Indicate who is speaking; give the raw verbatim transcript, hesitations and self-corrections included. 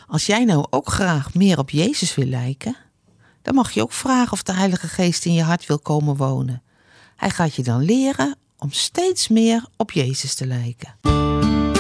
Speaker 1: Als jij nou ook graag meer op Jezus wil lijken, dan mag je ook vragen of de Heilige Geest in je hart wil komen wonen. Hij gaat je dan leren om steeds meer op Jezus te lijken.